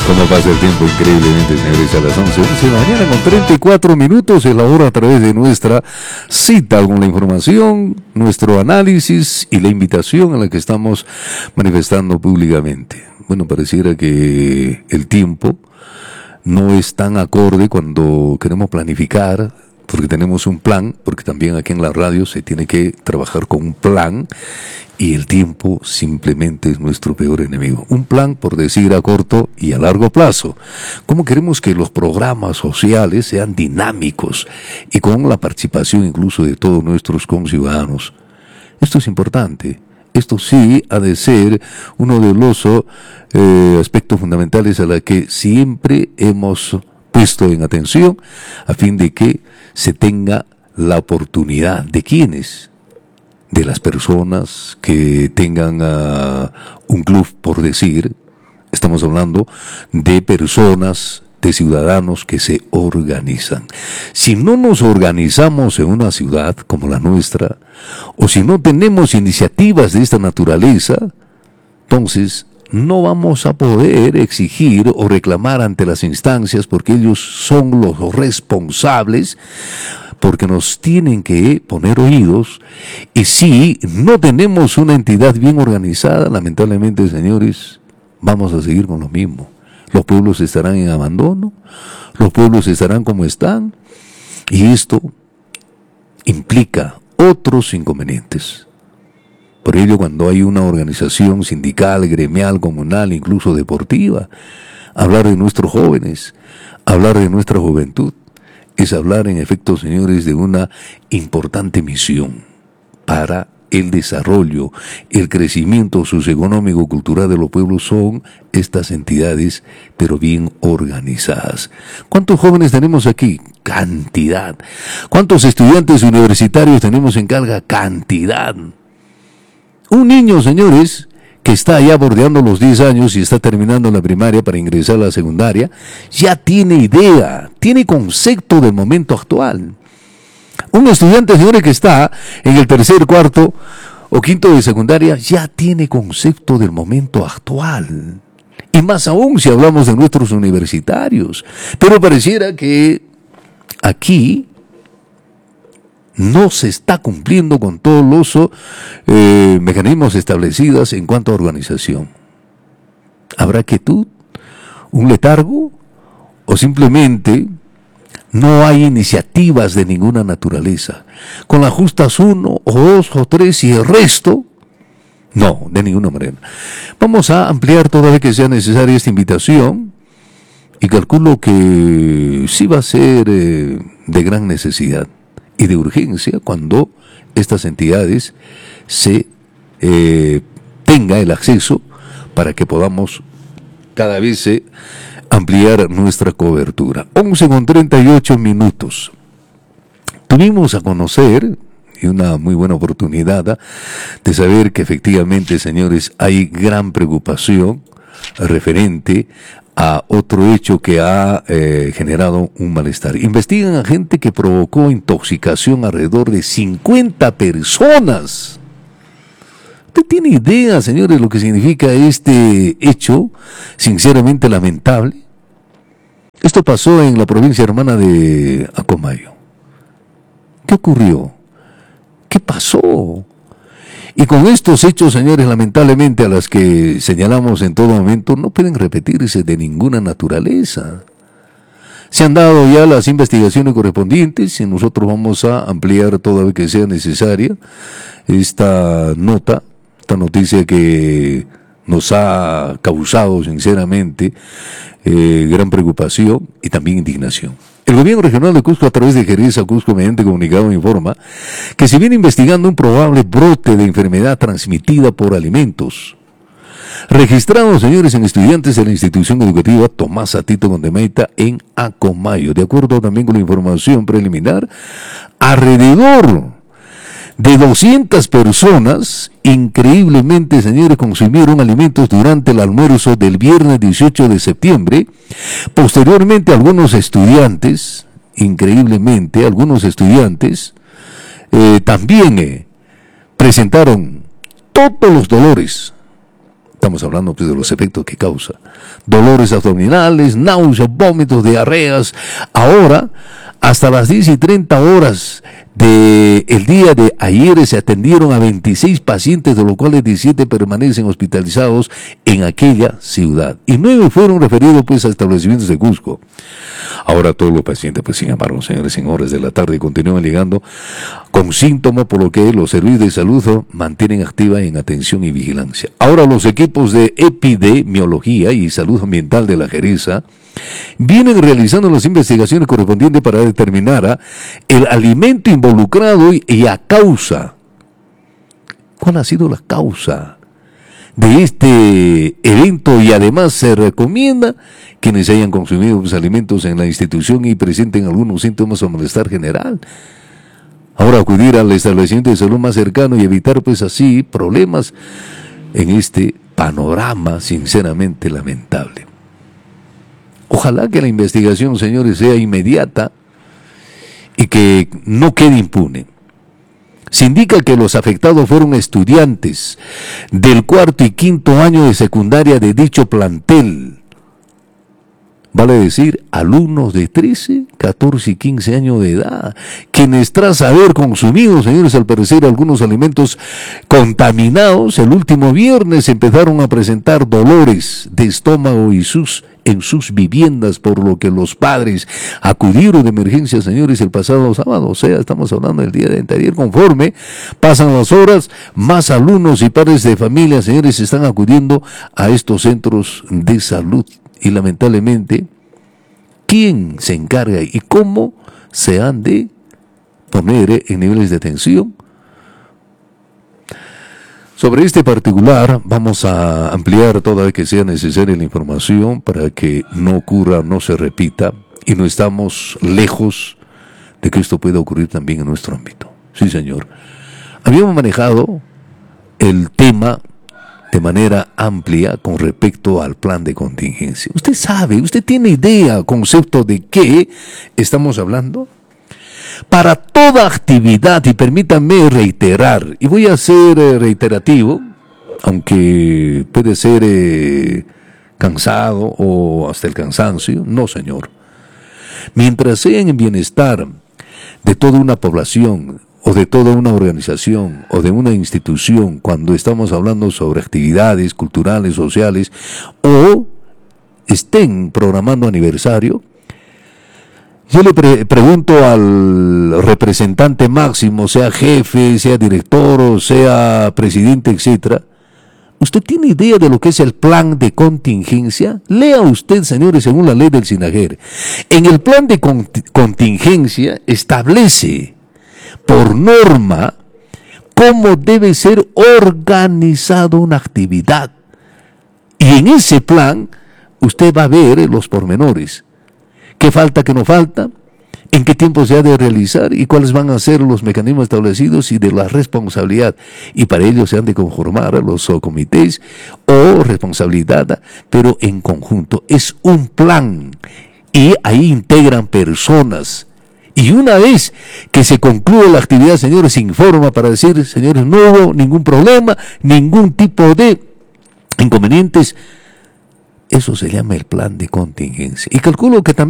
Cómo pasa el tiempo increíblemente, señores, a las 11 de la mañana con 34 minutos es la hora a través de nuestra cita con la información, nuestro análisis y la invitación a la que estamos manifestando públicamente. Bueno, pareciera que el tiempo no es tan acorde cuando queremos planificar, porque tenemos un plan, porque también aquí en la radio se tiene que trabajar con un plan, y el tiempo simplemente es nuestro peor enemigo. Un plan, por decir, a corto y a largo plazo. ¿Cómo queremos que los programas sociales sean dinámicos y con la participación incluso de todos nuestros conciudadanos? Esto es importante. Esto sí ha de ser uno de los aspectos fundamentales a la que siempre hemos puesto en atención, a fin de que se tenga la oportunidad de quienes, de las personas que tengan un club, por decir, estamos hablando de personas, de ciudadanos que se organizan. Si no nos organizamos en una ciudad como la nuestra, o si no tenemos iniciativas de esta naturaleza, entonces no vamos a poder exigir o reclamar ante las instancias, porque ellos son los responsables, porque nos tienen que poner oídos. Y si no tenemos una entidad bien organizada, lamentablemente, señores, vamos a seguir con lo mismo. Los pueblos estarán en abandono, los pueblos estarán como están, y esto implica otros inconvenientes. Por ello, cuando hay una organización sindical, gremial, comunal, incluso deportiva, hablar de nuestros jóvenes, hablar de nuestra juventud, es hablar, en efecto, señores, de una importante misión para el desarrollo, el crecimiento socioeconómico, cultural de los pueblos. Son estas entidades, pero bien organizadas. ¿Cuántos jóvenes tenemos aquí? Cantidad. ¿Cuántos estudiantes universitarios tenemos en carga? Cantidad. Un niño, señores, que está ya bordeando los 10 años y está terminando la primaria para ingresar a la secundaria, ya tiene idea, tiene concepto del momento actual. Un estudiante, señores, que está en el tercer, cuarto o quinto de secundaria, ya tiene concepto del momento actual. Y más aún si hablamos de nuestros universitarios. Pero pareciera que aquí no se está cumpliendo con todos los mecanismos establecidos en cuanto a organización. ¿Habrá quietud? ¿Un letargo? ¿O simplemente no hay iniciativas de ninguna naturaleza? Con las justas 1 o 2 o 3 y el resto, no, de ninguna manera. Vamos a ampliar toda vez que sea necesaria esta invitación, y calculo que sí va a ser de gran necesidad y de urgencia cuando estas entidades se tenga el acceso para que podamos cada vez ampliar nuestra cobertura. 11:38. Tuvimos a conocer, y una muy buena oportunidad de saber que efectivamente, señores, hay gran preocupación referente a otro hecho que ha generado un malestar. Investigan a gente que provocó intoxicación alrededor de 50 personas. ¿Usted tiene idea, señores, lo que significa este hecho sinceramente lamentable? Esto pasó en la provincia hermana de Acomayo. ¿Qué ocurrió? ¿Qué pasó? Y con estos hechos, señores, lamentablemente a las que señalamos en todo momento, no pueden repetirse de ninguna naturaleza. Se han dado ya las investigaciones correspondientes y nosotros vamos a ampliar toda vez que sea necesaria esta noticia que nos ha causado sinceramente gran preocupación y también indignación. El gobierno regional de Cusco, a través de Gereza Cusco, mediante comunicado, informa que se viene investigando un probable brote de enfermedad transmitida por alimentos registrados, señores, en estudiantes de la institución educativa Tomás Atito Condemaita en Acomayo. De acuerdo también con la información preliminar, alrededor de 200 personas, increíblemente, señores, consumieron alimentos durante el almuerzo del viernes 18 de septiembre. Posteriormente, algunos estudiantes, increíblemente, también presentaron todos los dolores, Estamos hablando pues, de los efectos que causa. Dolores abdominales, náuseas, vómitos, diarreas. Ahora, hasta las 10:30 del día de ayer se atendieron a 26 pacientes, de los cuales 17 permanecen hospitalizados en aquella ciudad. Y 9 fueron referidos pues a establecimientos de Cusco. Ahora todos los pacientes, pues sin embargo, señores, en horas de la tarde continúan llegando con síntomas, por lo que los servicios de salud mantienen activa en atención y vigilancia. Ahora los equipos de epidemiología y salud ambiental de la Gereza vienen realizando las investigaciones correspondientes para determinar el alimento involucrado y a causa. ¿Cuál ha sido la causa de este evento? Y además se recomienda quienes hayan consumido los alimentos en la institución y presenten algunos síntomas o malestar general. Ahora acudir al establecimiento de salud más cercano y evitar pues así problemas en este panorama sinceramente lamentable. Ojalá que la investigación, señores, sea inmediata y que no quede impune. Se indica que los afectados fueron estudiantes del 4º y 5º año de secundaria de dicho plantel. Vale decir, alumnos de 13, 14 y 15 años de edad, quienes tras haber consumido, señores, al parecer algunos alimentos contaminados, el último viernes empezaron a presentar dolores de estómago en sus viviendas, por lo que los padres acudieron de emergencia, señores, el pasado sábado. O sea, estamos hablando del día de ayer. Conforme pasan las horas, más alumnos y padres de familia, señores, están acudiendo a estos centros de salud. Y lamentablemente, ¿quién se encarga y cómo se han de poner en niveles de atención? Sobre este particular vamos a ampliar toda vez que sea necesaria la información para que no ocurra, no se repita, y no estamos lejos de que esto pueda ocurrir también en nuestro ámbito. Sí, señor. Habíamos manejado el tema de manera amplia con respecto al plan de contingencia. ¿Usted sabe, usted tiene idea, concepto de qué estamos hablando? Para toda actividad, y permítanme reiterar, y voy a ser reiterativo, aunque puede ser cansado o hasta el cansancio, no, señor. Mientras sea en bienestar de toda una población, o de toda una organización, o de una institución, cuando estamos hablando sobre actividades culturales, sociales, o estén programando aniversario, yo le pregunto al representante máximo, sea jefe, sea director, o sea presidente, etcétera, ¿usted tiene idea de lo que es el plan de contingencia? Lea usted, señores, según la ley del SINAGER. En el plan de contingencia establece por norma cómo debe ser organizado una actividad. Y en ese plan usted va a ver los pormenores. ¿Qué falta, qué no falta? ¿En qué tiempo se ha de realizar? ¿Y cuáles van a ser los mecanismos establecidos y de la responsabilidad? Y para ello se han de conformar los comités o responsabilidad, pero en conjunto. Es un plan y ahí integran personas. Y una vez que se concluye la actividad, señores, se informa para decir, señores, no hubo ningún problema, ningún tipo de inconvenientes. Eso se llama el plan de contingencia. Y calculo que también